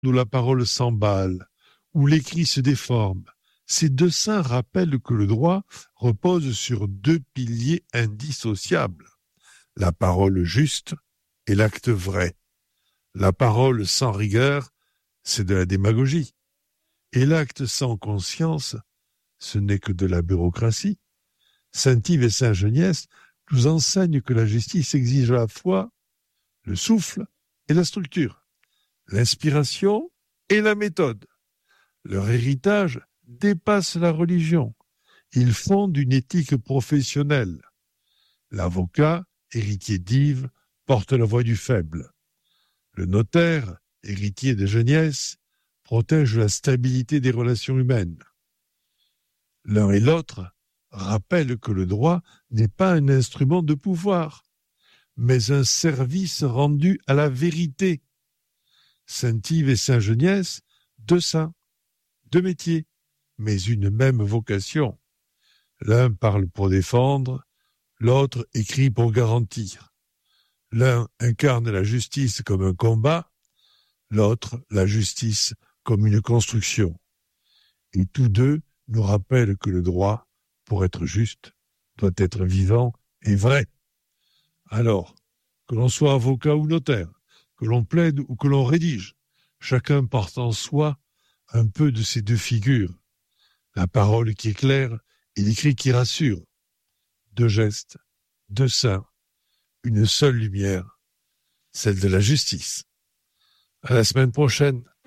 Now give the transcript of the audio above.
où la parole s'emballe, où l'écrit se déforme, ces deux saints rappellent que le droit repose sur deux piliers indissociables, la parole juste et l'acte vrai. La parole sans rigueur, c'est de la démagogie, et l'acte sans conscience, ce n'est que de la bureaucratie. Saint-Yves et Saint-Geniès nous enseignent que la justice exige à la fois le souffle et la structure, l'inspiration et la méthode. Leur héritage dépasse la religion. Ils fondent une éthique professionnelle. L'avocat, héritier d'Yves, porte la voix du faible. Le notaire, héritier de Geniès, protège la stabilité des relations humaines. L'un et l'autre rappellent que le droit n'est pas un instrument de pouvoir, mais un service rendu à la vérité. Saint-Yves et Saint-Geniès, deux saints, deux métiers, mais une même vocation. L'un parle pour défendre, l'autre écrit pour garantir. L'un incarne la justice comme un combat, l'autre la justice comme une construction. Et tous deux nous rappellent que le droit, pour être juste, doit être vivant et vrai. Alors, que l'on soit avocat ou notaire, que l'on plaide ou que l'on rédige, chacun porte en soi un peu de ces deux figures. La parole qui éclaire et l'écrit qui rassure. Deux gestes, deux seins, une seule lumière, celle de la justice. À la semaine prochaine.